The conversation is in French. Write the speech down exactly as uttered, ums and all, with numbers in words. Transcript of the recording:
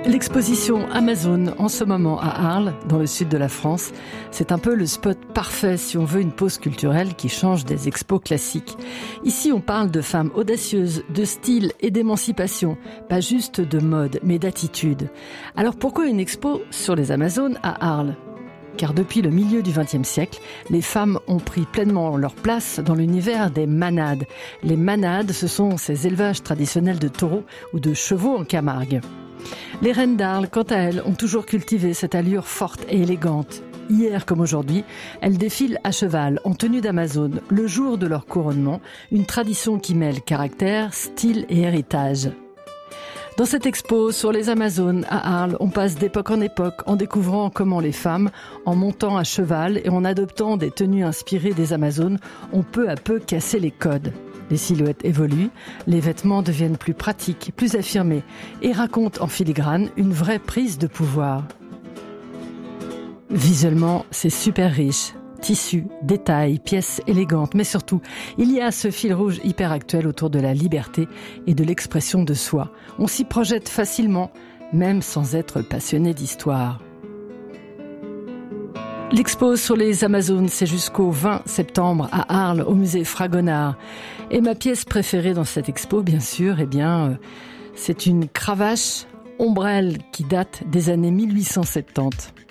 L'exposition Amazon en ce moment à Arles, dans le sud de la France, c'est un peu le spot parfait si on veut une pause culturelle qui change des expos classiques. Ici, on parle de femmes audacieuses, de style et d'émancipation, pas juste de mode, mais d'attitude. Alors pourquoi une expo sur les Amazones à Arles ? Car depuis le milieu du vingtième siècle, les femmes ont pris pleinement leur place dans l'univers des manades. Les manades, ce sont ces élevages traditionnels de taureaux ou de chevaux en Camargue. Les reines d'Arles, quant à elles, ont toujours cultivé cette allure forte et élégante. Hier comme aujourd'hui, elles défilent à cheval, en tenue d'Amazone, le jour de leur couronnement, une tradition qui mêle caractère, style et héritage. Dans cette expo sur les Amazones à Arles, on passe d'époque en époque en découvrant comment les femmes, en montant à cheval et en adoptant des tenues inspirées des Amazones, ont peu à peu cassé les codes. Les silhouettes évoluent, les vêtements deviennent plus pratiques, plus affirmés et racontent en filigrane une vraie prise de pouvoir. Visuellement, c'est super riche. Tissus, détails, pièces élégantes, mais surtout, il y a ce fil rouge hyper actuel autour de la liberté et de l'expression de soi. On s'y projette facilement, même sans être passionné d'histoire. L'expo sur les Amazones, c'est jusqu'au vingt septembre à Arles, au musée Fragonard. Et ma pièce préférée dans cette expo, bien sûr, eh bien, euh, c'est une cravache ombrelle qui date des années mille huit cent soixante-dix.